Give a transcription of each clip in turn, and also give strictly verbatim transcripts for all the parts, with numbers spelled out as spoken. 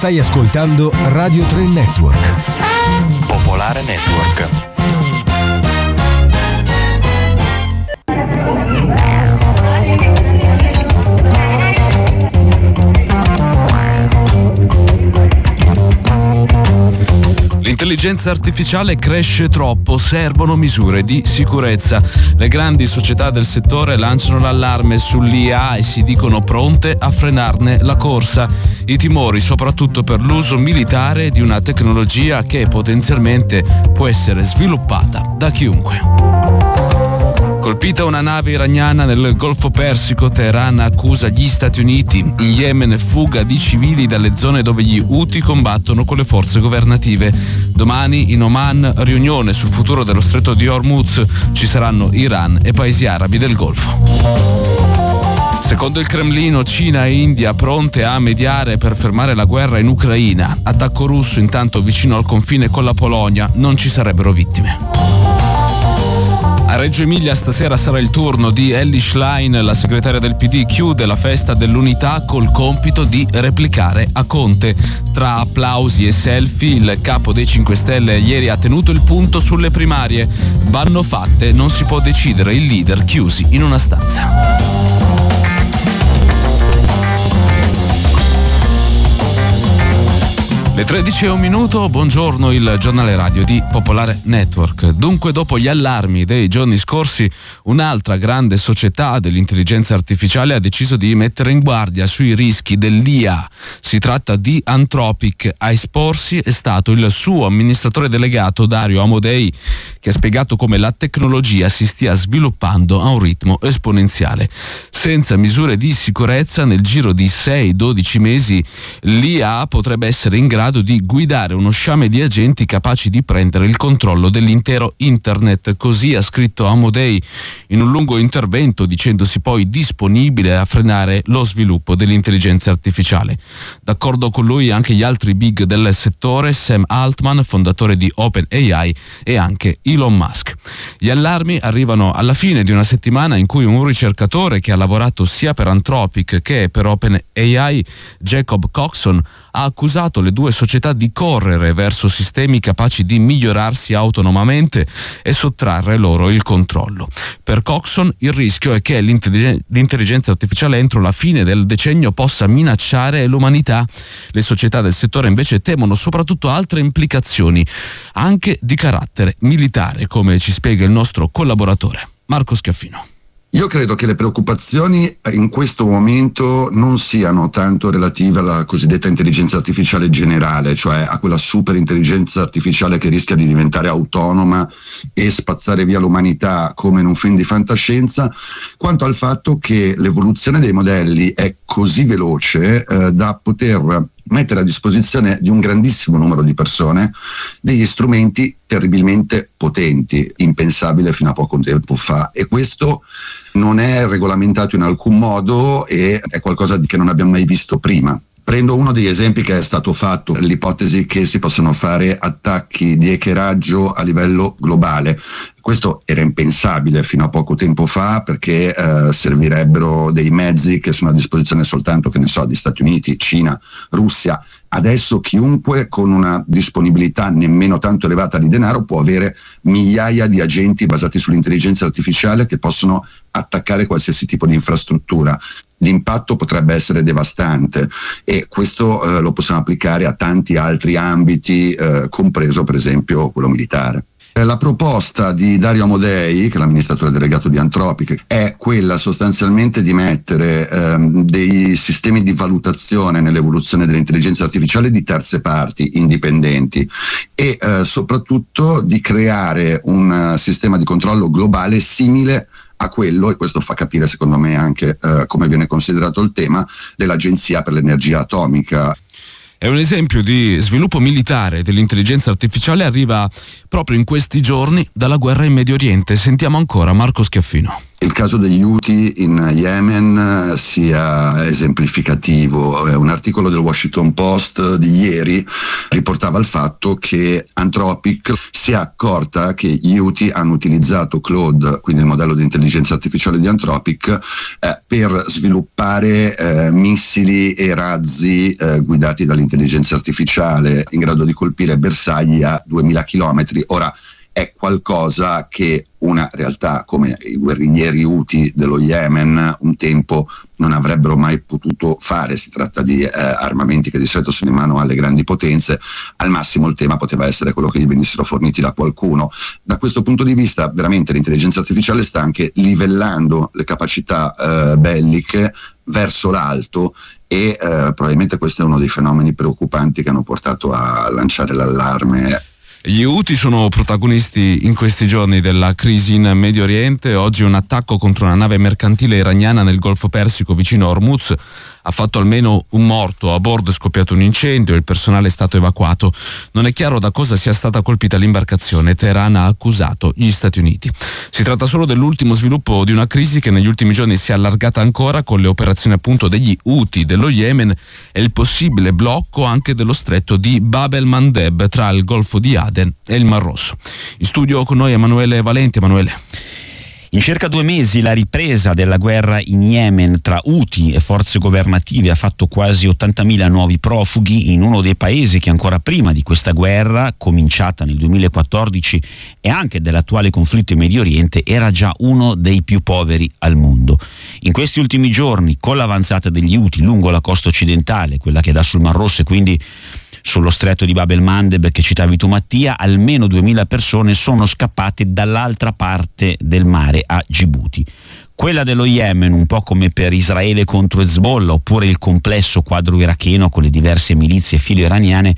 Stai ascoltando Radio tre Network. Popolare Network. L'intelligenza artificiale cresce troppo, servono misure di sicurezza. Le grandi società del settore lanciano l'allarme sull'I A e si dicono pronte a frenarne la corsa. I timori soprattutto per l'uso militare di una tecnologia che potenzialmente può essere sviluppata da chiunque. Colpita una nave iraniana nel Golfo Persico, Teheran accusa gli Stati Uniti. In Yemen fuga di civili dalle zone dove gli Houthi combattono con le forze governative. Domani in Oman riunione sul futuro dello stretto di Hormuz. Ci saranno Iran e paesi arabi del Golfo. Secondo il Cremlino, Cina e India pronte a mediare per fermare la guerra in Ucraina. Attacco russo intanto vicino al confine con la Polonia, non ci sarebbero vittime. A Reggio Emilia stasera sarà il turno di Elly Schlein, la segretaria del P D chiude la festa dell'unità col compito di replicare a Conte. Tra applausi e selfie, il capo dei cinque Stelle ieri ha tenuto il punto sulle primarie. Vanno fatte, non si può decidere il leader chiusi in una stanza. Le tredici e un minuto, buongiorno, il giornale radio di Popolare Network. Dunque, dopo gli allarmi dei giorni scorsi, un'altra grande società dell'intelligenza artificiale ha deciso di mettere in guardia sui rischi dell'I A. Si tratta di Anthropic. A esporsi è stato il suo amministratore delegato Dario Amodei, che ha spiegato come la tecnologia si stia sviluppando a un ritmo esponenziale. Senza misure di sicurezza, nel giro di sei dodici mesi, l'I A potrebbe essere in grado di guidare uno sciame di agenti capaci di prendere il controllo dell'intero internet. Così ha scritto Amodei in un lungo intervento, dicendosi poi disponibile a frenare lo sviluppo dell'intelligenza artificiale. D'accordo con lui anche gli altri big del settore, Sam Altman, fondatore di OpenAI, e anche Elon Musk. Gli allarmi arrivano alla fine di una settimana in cui un ricercatore che ha lavorato sia per Anthropic che per OpenAI, Jacob Coxon, ha accusato le due società di correre verso sistemi capaci di migliorarsi autonomamente e sottrarre loro il controllo. Per Coxon il rischio è che l'intelligenza artificiale entro la fine del decennio possa minacciare l'umanità. Le società del settore invece temono soprattutto altre implicazioni, anche di carattere militare, come ci spiega il nostro collaboratore Marco Schiaffino. Io credo che le preoccupazioni in questo momento non siano tanto relative alla cosiddetta intelligenza artificiale generale, cioè a quella super intelligenza artificiale che rischia di diventare autonoma e spazzare via l'umanità come in un film di fantascienza, quanto al fatto che l'evoluzione dei modelli è così veloce eh, da poter mettere a disposizione di un grandissimo numero di persone degli strumenti terribilmente potenti, impensabile fino a poco tempo fa, e questo non è regolamentato in alcun modo e è qualcosa di che non abbiamo mai visto prima. Prendo uno degli esempi che è stato fatto, l'ipotesi che si possano fare attacchi di hackeraggio a livello globale. Questo era impensabile fino a poco tempo fa, perché eh, servirebbero dei mezzi che sono a disposizione soltanto, che ne so, di Stati Uniti, Cina, Russia. Adesso chiunque con una disponibilità nemmeno tanto elevata di denaro può avere migliaia di agenti basati sull'intelligenza artificiale che possono attaccare qualsiasi tipo di infrastruttura. L'impatto potrebbe essere devastante e questo eh, lo possiamo applicare a tanti altri ambiti, eh, compreso per esempio quello militare. La proposta di Dario Amodei, che è l'amministratore delegato di Anthropic, è quella sostanzialmente di mettere ehm, dei sistemi di valutazione nell'evoluzione dell'intelligenza artificiale di terze parti indipendenti e eh, soprattutto di creare un uh, sistema di controllo globale simile a quello, e questo fa capire secondo me anche eh, come viene considerato il tema, dell'Agenzia per l'Energia Atomica. È un esempio di sviluppo militare dell'intelligenza artificiale, arriva proprio in questi giorni dalla guerra in Medio Oriente. Sentiamo ancora Marco Schiaffino. il caso degli Houthi in Yemen sia esemplificativo. Un articolo del Washington Post di ieri riportava il fatto che Anthropic si è accorta che gli Houthi hanno utilizzato Claude, quindi il modello di intelligenza artificiale di Anthropic, eh, per sviluppare eh, missili e razzi eh, guidati dall'intelligenza artificiale in grado di colpire bersagli a duemila chilometri. Ora, è qualcosa che una realtà come i guerriglieri Houthi dello Yemen un tempo non avrebbero mai potuto fare. Si tratta di eh, armamenti che di solito sono in mano alle grandi potenze. Al massimo il tema poteva essere quello che gli venissero forniti da qualcuno. Da questo punto di vista veramente l'intelligenza artificiale sta anche livellando le capacità eh, belliche verso l'alto e eh, probabilmente questo è uno dei fenomeni preoccupanti che hanno portato a lanciare l'allarme. Gli Houthi sono protagonisti in questi giorni della crisi in Medio Oriente. Oggi un attacco contro una nave mercantile iraniana nel Golfo Persico vicino a Hormuz ha fatto almeno un morto, a bordo è scoppiato un incendio e il personale è stato evacuato. Non è chiaro da cosa sia stata colpita l'imbarcazione. Teheran ha accusato gli Stati Uniti. Si tratta solo dell'ultimo sviluppo di una crisi che negli ultimi giorni si è allargata ancora con le operazioni appunto degli Houthi dello Yemen e il possibile blocco anche dello stretto di Bab el-Mandeb tra il Golfo di Aden e il Mar Rosso. In studio con noi Emanuele Valenti. Emanuele. In circa due mesi la ripresa della guerra in Yemen tra Houthi e forze governative ha fatto quasi ottantamila nuovi profughi in uno dei paesi che ancora prima di questa guerra, cominciata nel duemilaquattordici, e anche dell'attuale conflitto in Medio Oriente, era già uno dei più poveri al mondo. In questi ultimi giorni, con l'avanzata degli Houthi lungo la costa occidentale, quella che dà sul Mar Rosso e quindi sullo stretto di Bab el-Mandeb che citavi tu Mattia, almeno duemila persone sono scappate dall'altra parte del mare a Gibuti. Quella dello Yemen, un po' come per Israele contro Hezbollah oppure il complesso quadro iracheno con le diverse milizie filo-iraniane,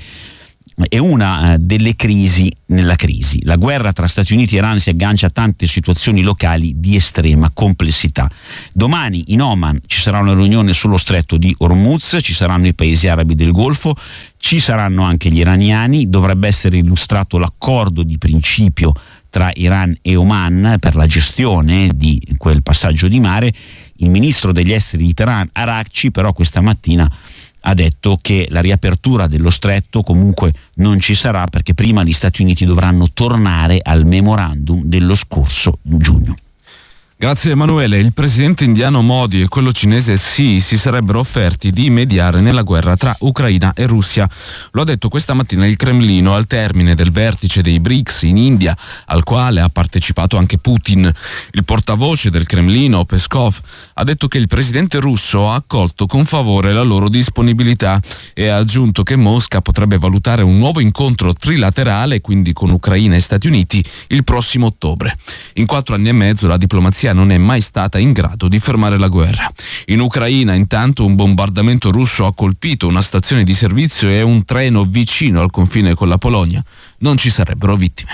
è una uh, delle crisi nella crisi. La guerra tra Stati Uniti e Iran si aggancia a tante situazioni locali di estrema complessità. Domani in Oman ci sarà una riunione sullo stretto di Hormuz, ci saranno i paesi arabi del Golfo, ci saranno anche gli iraniani, dovrebbe essere illustrato l'accordo di principio tra Iran e Oman per la gestione di quel passaggio di mare. Il ministro degli esteri di Teheran, Araghchi, però questa mattina ha detto che la riapertura dello stretto comunque non ci sarà perché prima gli Stati Uniti dovranno tornare al memorandum dello scorso giugno. Grazie Emanuele. Il presidente indiano Modi e quello cinese Xi si sarebbero offerti di mediare nella guerra tra Ucraina e Russia. Lo ha detto questa mattina il Cremlino al termine del vertice dei B R I C S in India, al quale ha partecipato anche Putin. Il portavoce del Cremlino, Peskov, ha detto che il presidente russo ha accolto con favore la loro disponibilità e ha aggiunto che Mosca potrebbe valutare un nuovo incontro trilaterale, quindi con Ucraina e Stati Uniti, il prossimo ottobre. In quattro anni e mezzo la diplomazia non è mai stata in grado di fermare la guerra. In Ucraina, intanto, un bombardamento russo ha colpito una stazione di servizio e un treno vicino al confine con la Polonia. Non ci sarebbero vittime.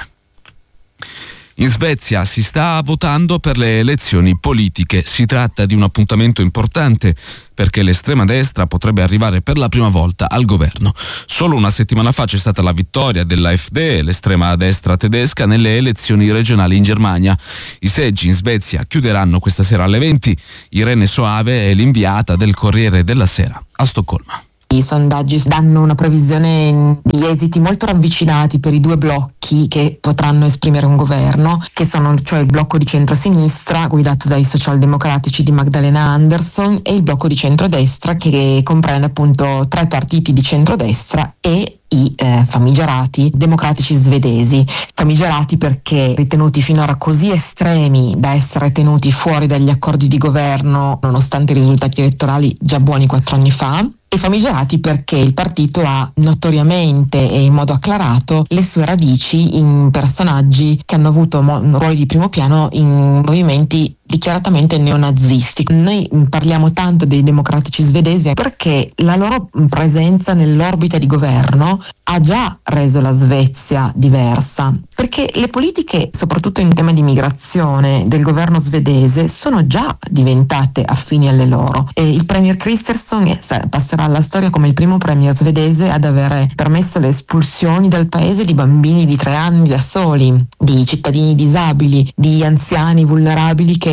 In Svezia si sta votando per le elezioni politiche. Si tratta di un appuntamento importante perché l'estrema destra potrebbe arrivare per la prima volta al governo. Solo una settimana fa c'è stata la vittoria dell'A F D, l'estrema destra tedesca, nelle elezioni regionali in Germania. I seggi in Svezia chiuderanno questa sera alle venti. Irene Soave è l'inviata del Corriere della Sera a Stoccolma. I sondaggi danno una previsione di esiti molto ravvicinati per i due blocchi che potranno esprimere un governo, che sono cioè il blocco di centrosinistra guidato dai socialdemocratici di Magdalena Andersson e il blocco di centrodestra che comprende appunto tre partiti di centrodestra e i eh, famigerati democratici svedesi, famigerati perché ritenuti finora così estremi da essere tenuti fuori dagli accordi di governo nonostante i risultati elettorali già buoni quattro anni fa, e famigerati perché il partito ha notoriamente e in modo acclarato le sue radici in personaggi che hanno avuto mo- ruoli di primo piano in movimenti dichiaratamente neonazisti. Noi parliamo tanto dei democratici svedesi perché la loro presenza nell'orbita di governo ha già reso la Svezia diversa, perché le politiche, soprattutto in tema di migrazione, del governo svedese sono già diventate affini alle loro. E il premier Kristersson passerà alla storia come il primo premier svedese ad avere permesso le espulsioni dal paese di bambini di tre anni da soli, di cittadini disabili, di anziani vulnerabili che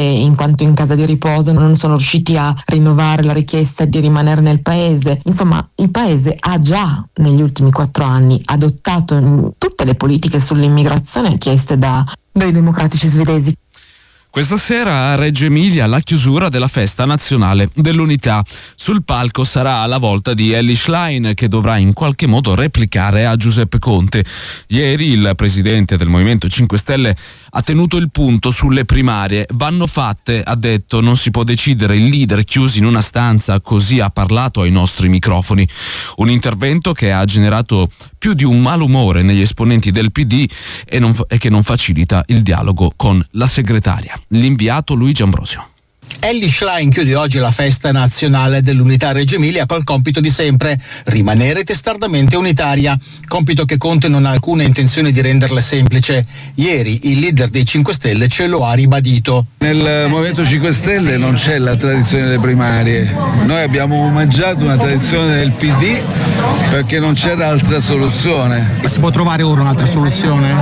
in quanto in casa di riposo, non sono riusciti a rinnovare la richiesta di rimanere nel paese. Insomma, il paese ha già negli ultimi quattro anni adottato tutte le politiche sull'immigrazione chieste da, dai democratici svedesi. Questa sera a Reggio Emilia la chiusura della festa nazionale dell'unità. Sul palco sarà la volta di Elly Schlein, che dovrà in qualche modo replicare a Giuseppe Conte. Ieri il presidente del Movimento cinque Stelle ha tenuto il punto sulle primarie. Vanno fatte, ha detto, non si può decidere il leader chiusi in una stanza, così ha parlato ai nostri microfoni. Un intervento che ha generato più di un malumore negli esponenti del P D e, non, e che non facilita il dialogo con la segretaria. L'inviato Luigi Ambrosio. Elly Schlein chiude oggi la festa nazionale dell'unità Reggio Emilia col compito di sempre, rimanere testardamente unitaria, compito che Conte non ha alcuna intenzione di renderle semplice. Ieri il leader dei cinque Stelle ce lo ha ribadito. Nel Movimento cinque Stelle non c'è la tradizione delle primarie, noi abbiamo omaggiato una tradizione del P D perché non c'era altra soluzione. Ma si può trovare ora un'altra soluzione?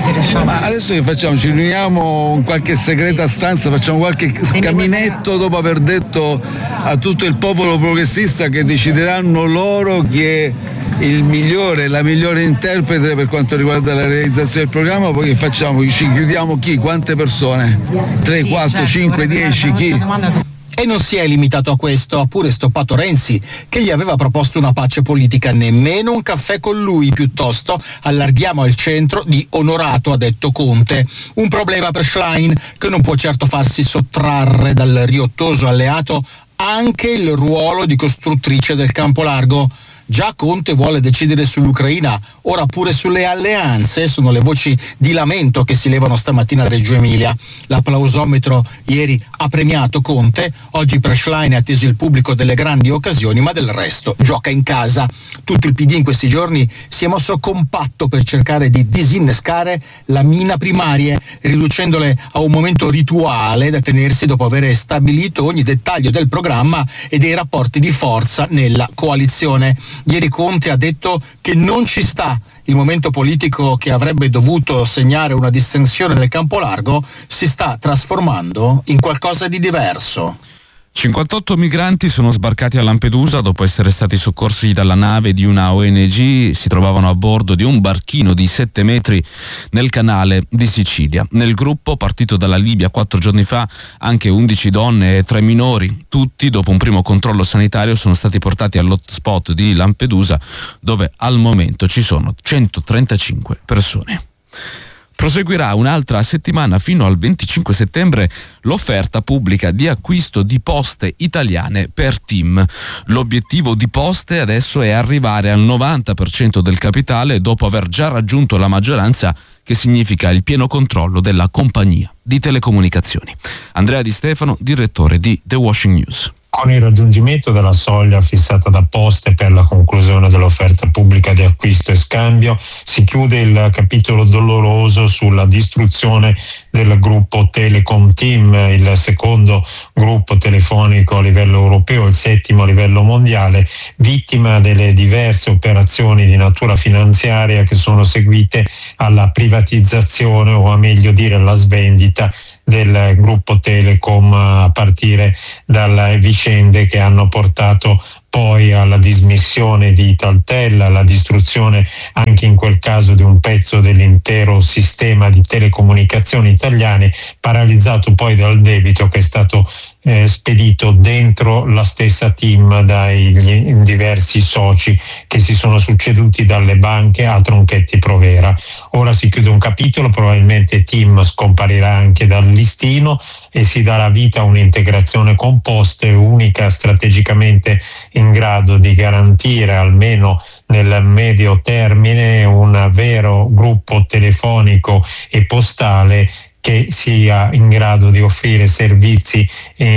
Ma adesso che facciamo? Ci riuniamo in qualche segreta stanza, facciamo qualche camminetto dopo aver detto a tutto il popolo progressista che decideranno loro chi è il migliore, la migliore interprete per quanto riguarda la realizzazione del programma. Poi che facciamo? Ci chiudiamo chi? Quante persone? tre, quattro, cinque, dieci? Chi? E non si è limitato a questo, ha pure stoppato Renzi, che gli aveva proposto una pace politica, nemmeno un caffè con lui, piuttosto allarghiamo al centro di Onorato, ha detto Conte. Un problema per Schlein, che non può certo farsi sottrarre dal riottoso alleato anche il ruolo di costruttrice del campo largo. Già Conte vuole decidere sull'Ucraina, ora pure sulle alleanze, sono le voci di lamento che si levano stamattina a Reggio Emilia. L'applausometro ieri ha premiato Conte, oggi per Schlein è atteso il pubblico delle grandi occasioni, ma del resto gioca in casa. Tutto il P D in questi giorni si è mosso compatto per cercare di disinnescare la mina primarie, riducendole a un momento rituale da tenersi dopo aver stabilito ogni dettaglio del programma e dei rapporti di forza nella coalizione. Ieri Conte ha detto che non ci sta il momento politico che avrebbe dovuto segnare una distensione nel campo largo, si sta trasformando in qualcosa di diverso. cinquantotto migranti sono sbarcati a Lampedusa dopo essere stati soccorsi dalla nave di una O N G. Si trovavano a bordo di un barchino di sette metri nel canale di Sicilia. Nel gruppo, partito dalla Libia quattro giorni fa, anche undici donne e tre minori. Tutti, dopo un primo controllo sanitario, sono stati portati all'hotspot di Lampedusa, dove al momento ci sono centotrentacinque persone. Proseguirà un'altra settimana fino al venticinque settembre l'offerta pubblica di acquisto di poste italiane per TIM. L'obiettivo di Poste adesso è arrivare al novanta per cento del capitale dopo aver già raggiunto la maggioranza, che significa il pieno controllo della compagnia di telecomunicazioni. Andrea Di Stefano, direttore di The Washing News. Con il raggiungimento della soglia fissata da Poste per la conclusione dell'offerta pubblica di acquisto e scambio, si chiude il capitolo doloroso sulla distruzione del gruppo Telecom TIM, il secondo gruppo telefonico a livello europeo, il settimo a livello mondiale, vittima delle diverse operazioni di natura finanziaria che sono seguite alla privatizzazione, o a meglio dire alla svendita del gruppo Telecom, a partire dalle vicende che hanno portato poi alla dismissione di Italtel, alla distruzione anche in quel caso di un pezzo dell'intero sistema di telecomunicazioni italiane, paralizzato poi dal debito che è stato eh, spedito dentro la stessa TIM dai diversi soci che si sono succeduti dalle banche a Tronchetti Provera. Ora si chiude un capitolo, probabilmente TIM scomparirà anche dal listino e si darà vita a un'integrazione con Poste unica, strategicamente in grado di garantire almeno nel medio termine un vero gruppo telefonico e postale che sia in grado di offrire servizi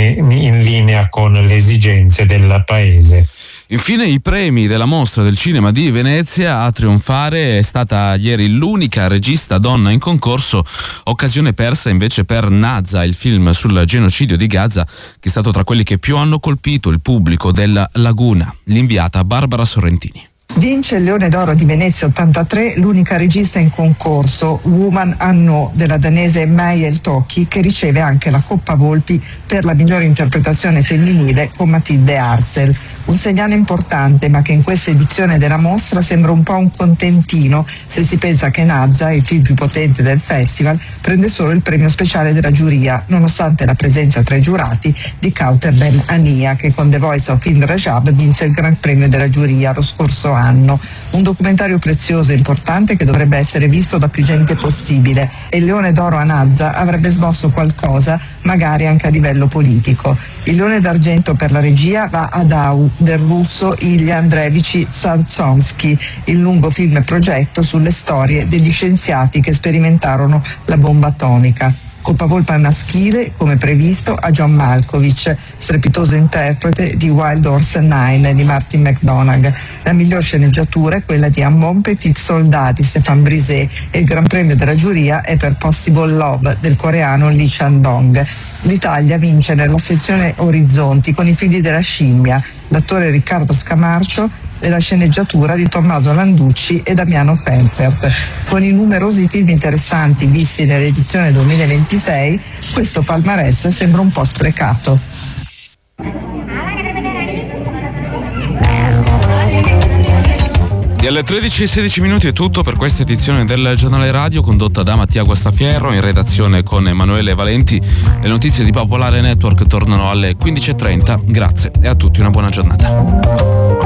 in linea con le esigenze del Paese. Infine i premi della Mostra del Cinema di Venezia. A trionfare è stata ieri l'unica regista donna in concorso, occasione persa invece per Nazha, il film sul genocidio di Gaza, che è stato tra quelli che più hanno colpito il pubblico della Laguna. L'inviata Barbara Sorrentini. Vince il Leone d'Oro di Venezia ottantatré l'unica regista in concorso, Woman Anno, della danese Mayel Tocchi, che riceve anche la Coppa Volpi per la migliore interpretazione femminile con Matilde Arsel. Un segnale importante, ma che in questa edizione della mostra sembra un po' un contentino se si pensa che Nazza, il film più potente del festival, prende solo il premio speciale della giuria, nonostante la presenza tra i giurati di Kauter Ben Ania, che con The Voice of Hind Rajab vinse il Gran Premio della giuria lo scorso anno. Un documentario prezioso e importante che dovrebbe essere visto da più gente possibile, e il Leone d'Oro a Nazza avrebbe smosso qualcosa, magari anche a livello politico. Il Leone d'Argento per la regia va ad Au del russo Ilya Andreevich Sarsomsky, il lungo film progetto sulle storie degli scienziati che sperimentarono la bomba atomica. Coppa Volpe maschile, come previsto, a John Malkovich, strepitoso interprete di Wild Horse Nine di Martin McDonagh. La miglior sceneggiatura è quella di Un bon petit soldat di Stéphane Brisé e il Gran Premio della giuria è per Possible Love del coreano Lee Chan-dong. L'Italia vince nella sezione Orizzonti con I figli della scimmia, l'attore Riccardo Scamarcio e la sceneggiatura di Tommaso Landucci e Damiano Fenfert. Con i numerosi film interessanti visti nell'edizione duemilaventisei, questo palmarès sembra un po' sprecato. E alle tredici e sedici minuti è tutto per questa edizione del Giornale Radio, condotta da Mattia Guastafierro, in redazione con Emanuele Valenti. Le notizie di Popolare Network tornano alle quindici e trenta. Grazie e a tutti una buona giornata.